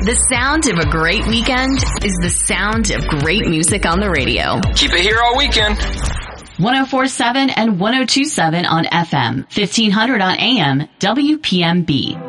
The sound of a great weekend is the sound of great music on the radio. Keep it here all weekend. 104.7 and 102.7 on FM, 1500 on AM, WPMB.